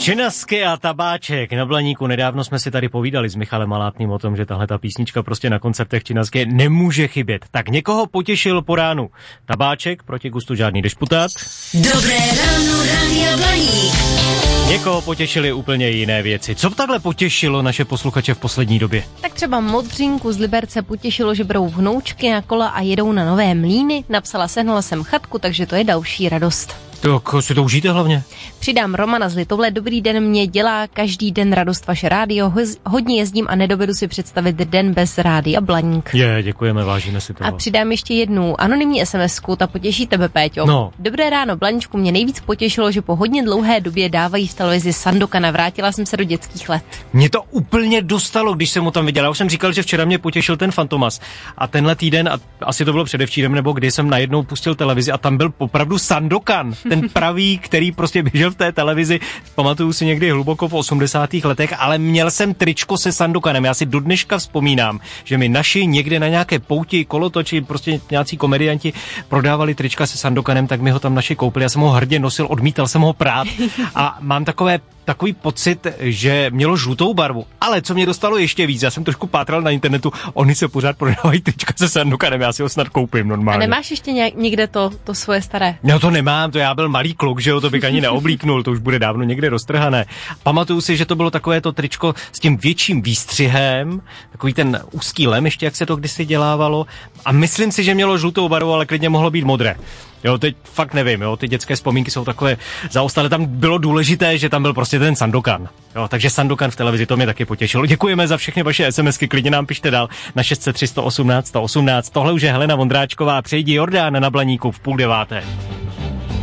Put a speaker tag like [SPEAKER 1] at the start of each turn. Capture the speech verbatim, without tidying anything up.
[SPEAKER 1] Činasky a tabáček na Blaníku. Nedávno jsme si tady povídali s Michalem Malátným o tom, že tahle ta písnička prostě na koncertech Činasky nemůže chybět. Tak někoho potěšil po ránu tabáček, proti gustu žádný dešputát.
[SPEAKER 2] Dobré ráno, Rádia Blaník.
[SPEAKER 1] Někoho potěšily úplně jiné věci. Co takhle potěšilo naše posluchače v poslední době?
[SPEAKER 3] Tak třeba Modřinku z Liberce potěšilo, že berou vnoučky na kola a jedou na Nové Mlýny. Napsala, sehnala jsem chatku, takže to je další radost.
[SPEAKER 1] Tak si to užijte hlavně.
[SPEAKER 3] Přidám Romana z Litovle. Dobrý den, mě dělá každý den radost vaše rádio. Hodně jezdím a nedovedu si představit den bez Rádia Blaník.
[SPEAKER 1] Je, děkujeme, vážíme si toho.
[SPEAKER 3] A přidám ještě jednu anonymní SMSku, ta potěší tebe, Péťo.
[SPEAKER 1] No.
[SPEAKER 3] Dobré ráno, Blaníčku, mě nejvíc potěšilo, že po hodně dlouhé době dávají v televizi Sandokana. Vrátila jsem se do dětských let.
[SPEAKER 1] Mě to úplně dostalo, když jsem ho tam viděl. Já už jsem říkal, že včera mě potěšil ten Fantomas. A tenhle týden, a asi to bylo předevčírem, nebo kdy jsem najednou pustil televizi a tam byl opravdu Sandokan. Ten pravý, který prostě běžel v té televizi, pamatuju si někdy hluboko v osmdesátých letech, ale měl jsem tričko se Sandokanem. Já si do dneška vzpomínám, že mi naši někde na nějaké pouti, kolotoči, prostě nějací komedianti prodávali trička se Sandokanem, tak mi ho tam naši koupili. Já jsem ho hrdě nosil, odmítal jsem ho prát a mám takové takový pocit, že mělo žlutou barvu. Ale co mě dostalo ještě víc, já jsem trošku pátral na internetu, oni se pořád prodávají trička se Sandokanem, já si ho snad koupím normálně.
[SPEAKER 3] A nemáš ještě nějak, někde to, to svoje staré?
[SPEAKER 1] No to nemám, to já byl malý kluk, že jo, to bych ani neoblíknul, to už bude dávno někde roztrhané. Pamatuju si, že to bylo takové to tričko s tím větším výstřihem, takový ten úzký lem, ještě jak se to kdysi dělávalo. A myslím si, že mělo žlutou barvu, ale klidně mohlo být modré. Jo, teď fakt nevím, jo, ty dětské vzpomínky jsou takové zaostalé, tam bylo důležité, že tam byl prostě ten Sandokan. Jo, takže Sandokan v televizi, to mě taky potěšilo. Děkujeme za všechny vaše SMSky, klidně nám pište dál na šest set tři sto osmnáct sto osmnáct. Tohle už je Helena Vondráčková, přejdi Jordán na Blaníku v půl deváté.